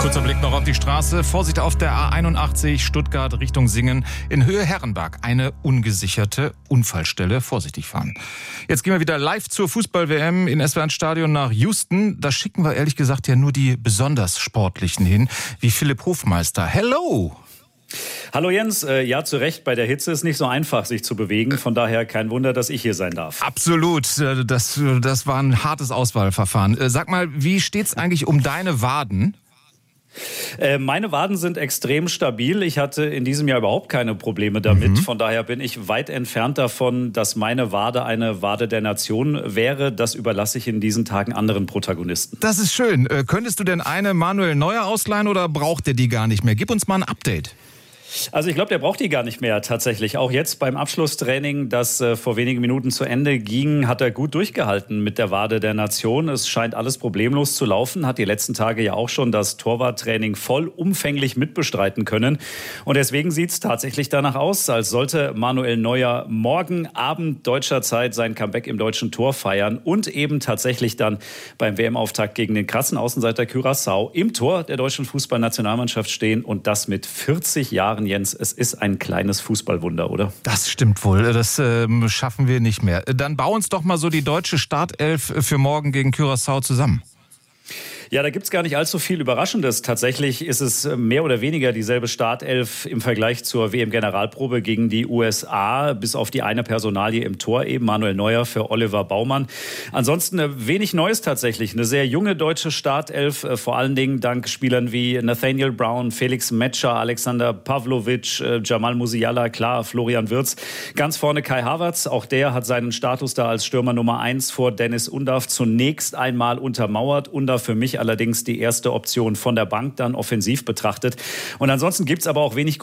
Kurzer Blick noch auf die Straße. Vorsicht auf der A81 Stuttgart Richtung Singen. In Höhe Herrenberg eine ungesicherte Unfallstelle. Vorsichtig fahren. Jetzt gehen wir wieder live zur Fußball-WM in SWR Stadion nach Houston. Da schicken wir ehrlich gesagt ja nur die besonders Sportlichen hin, wie Philipp Hofmeister. Hello! Hallo Jens, ja zu Recht, bei der Hitze ist nicht so einfach, sich zu bewegen. Von daher kein Wunder, dass ich hier sein darf. Absolut, das war ein hartes Auswahlverfahren. Sag mal, wie steht's eigentlich um deine Waden? Meine Waden sind extrem stabil. Ich hatte in diesem Jahr überhaupt keine Probleme damit. Von daher bin ich weit entfernt davon, dass meine Wade eine Wade der Nation wäre. Das überlasse ich in diesen Tagen anderen Protagonisten. Das ist schön. Könntest du denn eine Manuel Neuer ausleihen oder braucht der die gar nicht mehr? Gib uns mal ein Update. Also ich glaube, der braucht die gar nicht mehr tatsächlich. Auch jetzt beim Abschlusstraining, das vor wenigen Minuten zu Ende ging, hat er gut durchgehalten mit der Wade der Nation. Es scheint alles problemlos zu laufen. Hat die letzten Tage ja auch schon das Torwarttraining vollumfänglich mitbestreiten können. Und deswegen sieht es tatsächlich danach aus, als sollte Manuel Neuer morgen Abend deutscher Zeit sein Comeback im deutschen Tor feiern und eben tatsächlich dann beim WM-Auftakt gegen den krassen Außenseiter Curaçao im Tor der deutschen Fußballnationalmannschaft stehen und das mit 40 Jahren. Jens, es ist ein kleines Fußballwunder, oder? Das stimmt wohl, das schaffen wir nicht mehr. Dann bau uns doch mal so die deutsche Startelf für morgen gegen Curaçao zusammen. Ja, da gibt's gar nicht allzu viel Überraschendes. Tatsächlich ist es mehr oder weniger dieselbe Startelf im Vergleich zur WM-Generalprobe gegen die USA, bis auf die eine Personalie im Tor, eben Manuel Neuer für Oliver Baumann. Ansonsten wenig Neues tatsächlich. Eine sehr junge deutsche Startelf, vor allen Dingen dank Spielern wie Nathaniel Brown, Felix Metscher, Alexander Pavlovic, Jamal Musiala, klar, Florian Wirtz. Ganz vorne Kai Havertz, auch der hat seinen Status da als Stürmer Nummer 1 vor Dennis Undav zunächst einmal untermauert. Undav für mich allerdings die erste Option von der Bank dann offensiv betrachtet. Und ansonsten gibt's aber auch wenig